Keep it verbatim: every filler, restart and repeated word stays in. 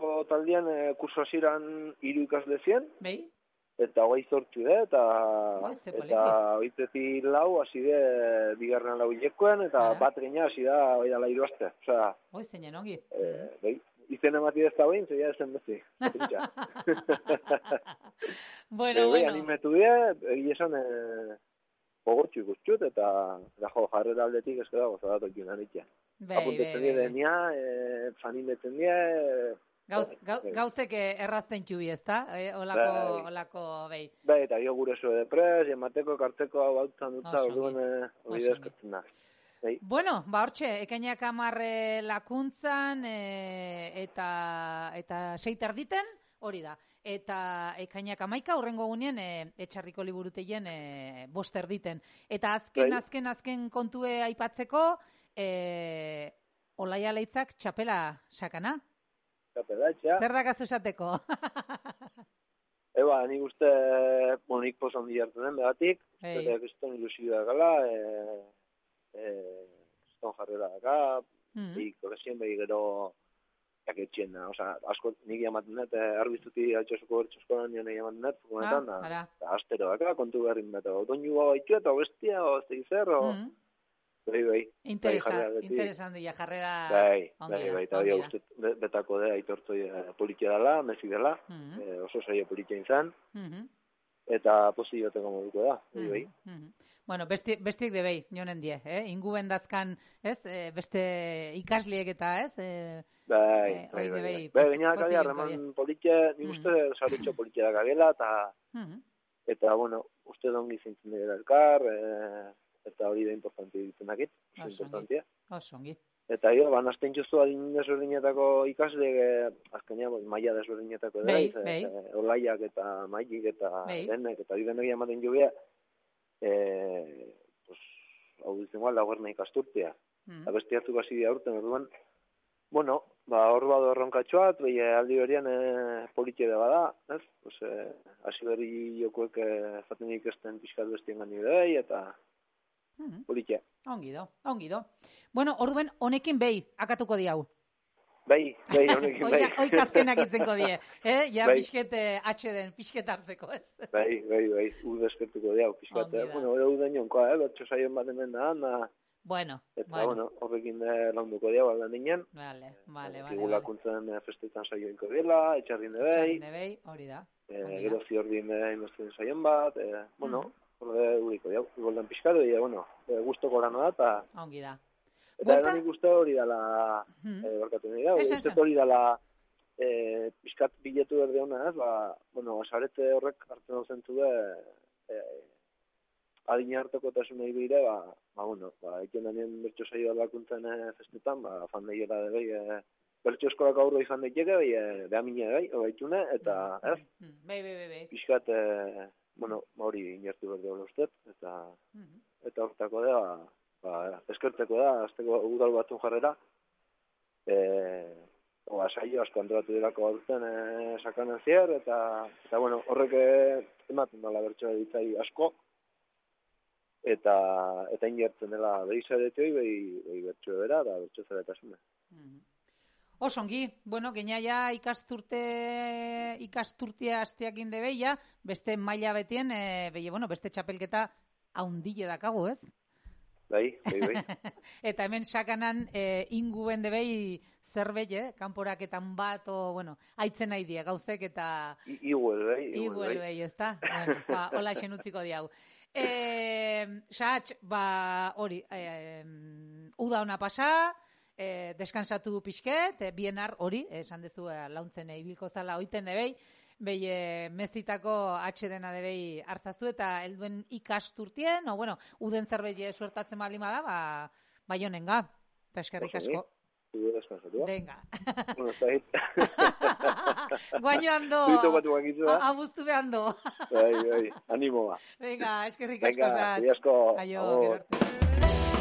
Lehenengo taldean e, kurso hasieran hiru ikasle zien. Bai. Eta hogei zortzi da, eta oh, eta hogeitetik lau hasi de bigarren lau hilekoen, eta Ara. bat gina hasi da hori dala hiru aste. Osea, Oi, zeinen ongi. Eh, bai, izen emati ez da behin, zeia ezen bezi. bueno, e, bueno. Bai, animetu dira, egia esan, e, gogortxu ikustut, eta gajo jarrera aldetik ez dago zadatok juna nitia. Apuntetzen dira denia, e, fanimetzen dira, e, Gauz, gau, gauzek errazten txubi, ez da? E, olako, bai. olako, behi. Bai, eta jo gure zue depres, emateko, karteko, hau bautan dutza, orduan hori da eskatzen da. Bai. Bueno, ba hortxe, ekainak amarre lakuntzan, e, eta, eta seiter diten, hori da. Eta ekainak amaika, horrengo gunean, e, etxarriko liburuteien e, boster diten. Eta azken, bai. azken, azken kontue aipatzeko, e, Olaia Leitzak txapela sakana? Txapelatxa. Zer da gazu esateko? Eba, nik uste, bueno, nik posan di hartu den, begatik, uste, kriston ilusioa gala, e, e, kriston jarrera daka, mm. behi kolezien, behi gero jaketxien da, oza, asko nik jamaten dut, arbiztuti altxasuko bertxoskoan nien jamaten dut, fugonetan, ah, da, astero daka, kontu berrin beto, doinu gaitu eta bestia, o, ez tegizer, o... Mm. Bai, bai. Interesan dira, jarrera... Bai, bai, bai, eta bai, uste betako da, aitortu politia dela, mezi dela, mm-hmm. e, oso saio politia izan, mm-hmm. eta posi joteko moduko da, bai, bai. Mm-hmm. Bueno, besti, bestiek de bai, jonen die, eh? Ingu bendazkan, ez, e, beste ikasliek eta, ez? E, bai, e, bai, bai, bai. Bai, baina kalia, reman politia, nik uste saritxo politia da gagela, eta, eta, bueno, uste dongi zintzen dira elkar, e, eta hori da importante ditzen dakit, oso importantea. Osongi. Eta jo, ban azten jozu adin desberdinetako ikasle, azkenia, maia desberdinetako da, e, olaiak eta maik eta denek, eta hori denek ematen jubea, e, pues, hau ditzen gual, laugarna ikasturtea. Mm. Eta besti hartzuk hasi dira urten, orduan, bueno, ba, hor bado erronkatxoat, behi aldi berian e, politia da bada, ez? Pues, e, hasi berri jokoek e, zaten ikesten pixkat bestien gani behi, eta Mm-hmm. Politia. Ongi do, ongi do. Bueno, orduen honekin behi, akatuko di hau. Bai, bai, honekin behi. Oik azkenak itzenko die, eh? Ja, bai. Pixket atxe den, pixket hartzeko, ez? Bai, bai, bai, ude eskertuko di hau, pixket. Bueno, hori ude nionkoa, eh? Bertxo saion bat hemen da, na... Bueno, eta, bueno. bueno, horrekin launduko di hau aldan ninen. Vale, vale, vale. Figulakuntzen festetan saioinko dela, etxarrin de behi. Etxarrin de behi, hori da. Gero ziordin inbestuen saion bat, bueno... Horde uriko, ja, golden pixkatu, ja, bueno, guztoko lano da, eta... Ongi da. Eta eran ikuste hori dala, barkatu nahi da, uste hori dala pixkat biletu berde hona, ez, ba, bueno, asarete horrek hartzen hau zentu da, adina hartoko eta esun nahi behire, ba, ba, bueno, ba, eken danien bertxo saio alakuntzen festetan, ba, fan nahiera de behi, bertxo eskolak aurro izan daiteke, behi, beha mina behi, obaitune, eta, ez? Behi, behi, behi. Pixkat, bueno, hori inertu berde hori ustet, eta mm-hmm. eta hortako da, ba, eskertzeko da, azteko udal batzun jarrera, e, oa, saio asko antolatu dirako batzen e, sakanen zier, eta, eta bueno, horrek ematen dala bertsoa ditzai asko, eta eta inertzen dela behi zaretoi, behi, behi bertsoa bera, da bertsoa zaretasuna. Mm-hmm. Osongi, bueno, genaia ikasturte ikasturtea asteakin de beia, beste maila betien, e, beie, bueno, beste txapelketa haundile dakagu, ez? Bai, bai, bai. Eta hemen sakanan e, inguen de behi zerbait, kanporaketan bat, o, bueno, aitzen nahi die, gauzek eta... Iguel, bai. Iguel, bai, ez da? Bueno, ba, hola xen utziko diau. E, Saatx, ba, hori, e, uda ona pasa, E, deskansatu du pixket, e, bienar hori, esan dezu e, launtzen e, ibilko zala oiten debei, behi e, mezitako atxedena debei hartzazu eta helduen ikasturtien, o bueno, uden zerbait suertatzen malima da, ba, bai honenga, eta eskerrik asko. Venga. Bueno, zait. Guaino ando. Zuito batu bakizu da. Abuztu behando. Bai, bai, animoa. Venga, eskerrik asko. Venga, asko. Aio, gerarte.